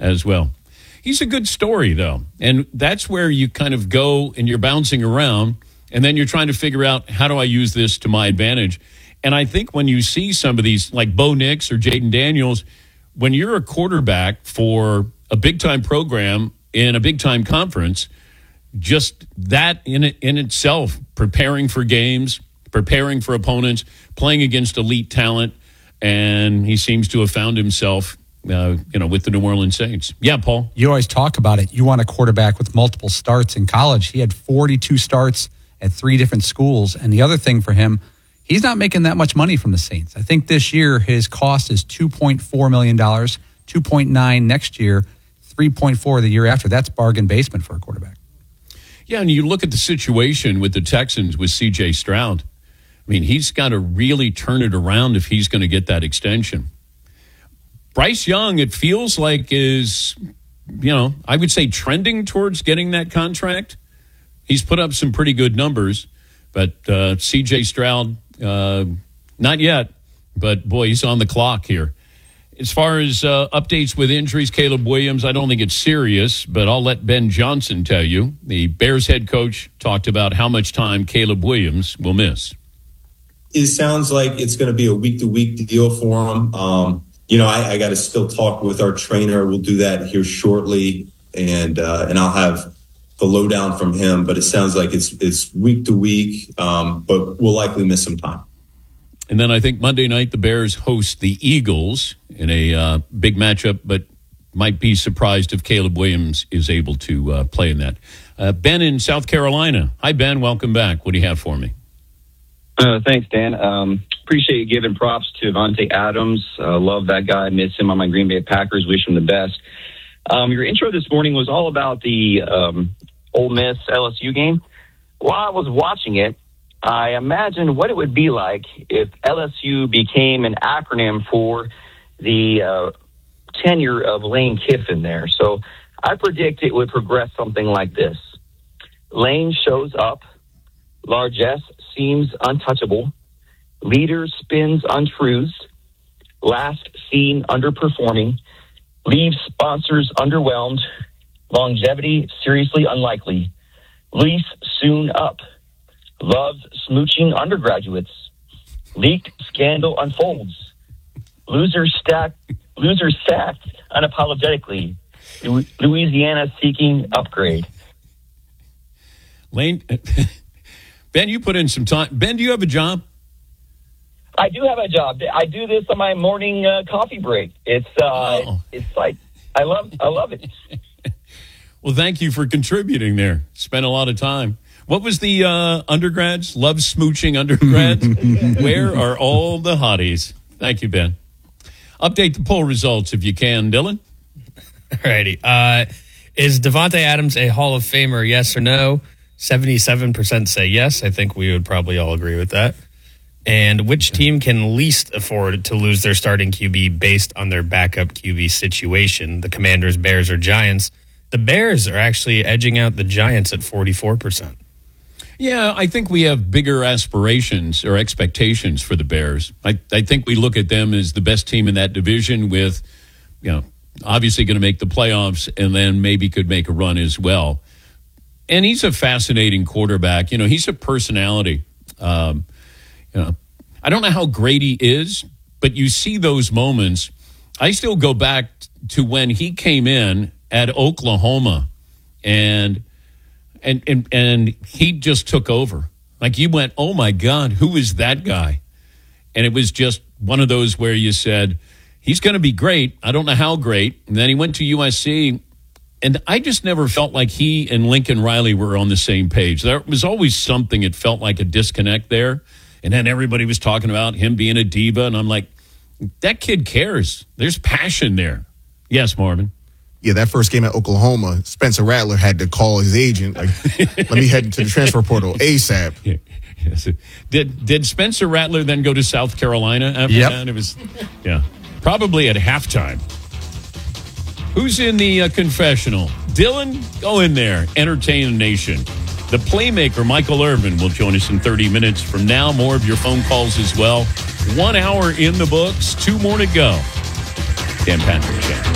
as well. He's a good story, though. And that's where you kind of go and you're bouncing around, and then you're trying to figure out, how do I use this to my advantage? And I think when you see some of these, like Bo Nix or Jaden Daniels, when you're a quarterback for a big-time program in a big-time conference, just that in itself, preparing for games, preparing for opponents, playing against elite talent, and he seems to have found himself, with the New Orleans Saints. Yeah, Paul? You always talk about it. You want a quarterback with multiple starts in college. He had 42 starts at 3 different schools. And the other thing for him, he's not making that much money from the Saints. I think this year his cost is $2.4 million, $2.9 next year, $3.4 the year after. That's bargain basement for a quarterback. Yeah, and you look at the situation with the Texans with C.J. Stroud. I mean, he's got to really turn it around if he's going to get that extension. Bryce Young, it feels like is, I would say trending towards getting that contract. He's put up some pretty good numbers, but C.J. Stroud, not yet. But, boy, he's on the clock here. As far as updates with injuries, Caleb Williams, I don't think it's serious, but I'll let Ben Johnson tell you. The Bears head coach talked about how much time Caleb Williams will miss. It sounds like it's going to be a week-to-week deal for him. I got to still talk with our trainer. We'll do that here shortly, and I'll have the lowdown from him. But it sounds like it's week-to-week, but we'll likely miss some time. And then I think Monday night the Bears host the Eagles in a big matchup, but might be surprised if Caleb Williams is able to play in that. Ben in South Carolina. Hi, Ben. Welcome back. What do you have for me? Thanks, Dan. Appreciate you giving props to Davante Adams. Love that guy. Miss him on my Green Bay Packers. Wish him the best. Your intro this morning was all about the Ole Miss LSU game. While I was watching it, I imagined what it would be like if LSU became an acronym for the tenure of Lane Kiffin there. So I predict it would progress something like this. Lane shows up. Largesse seems untouchable. Leader spins untruths. Last seen underperforming. Leaves sponsors underwhelmed. Longevity seriously unlikely. Lease soon up. Loves smooching undergraduates. Leaked scandal unfolds. Loser sacked unapologetically. Louisiana seeking upgrade. Lane, Ben, you put in some time. Ben, do you have a job? I do have a job. I do this on my morning coffee break. It's like I love it. Well, thank you for contributing there. Spent a lot of time. What was the undergrads? Love smooching undergrads? Where are all the hotties? Thank you, Ben. Update the poll results if you can, Dylan. All righty. Is Davante Adams a Hall of Famer, yes or no? 77% say yes. I think we would probably all agree with that. And which team can least afford to lose their starting QB based on their backup QB situation? The Commanders, Bears, or Giants? The Bears are actually edging out the Giants at 44%. Yeah, I think we have bigger aspirations or expectations for the Bears. I think we look at them as the best team in that division with, obviously going to make the playoffs and then maybe could make a run as well. And he's a fascinating quarterback. He's a personality. I don't know how great he is, but you see those moments. I still go back to when he came in at Oklahoma and he just took over. Like you went, oh my God, who is that guy? And it was just one of those where you said, he's going to be great. I don't know how great. And then he went to USC. And I just never felt like he and Lincoln Riley were on the same page. There was always something, it felt like a disconnect there. And then everybody was talking about him being a diva. And I'm like, that kid cares. There's passion there. Yes, Marvin. Yeah, that first game at Oklahoma, Spencer Rattler had to call his agent, like, let me head to the transfer portal ASAP. Yeah. Yes. Did Spencer Rattler then go to South Carolina after that? It was, probably at halftime. Who's in the confessional? Dylan, go in there. Entertain the nation. The playmaker, Michael Irvin, will join us in 30 minutes from now. More of your phone calls as well. 1 hour in the books. 2 more to go. Dan Patrick Show.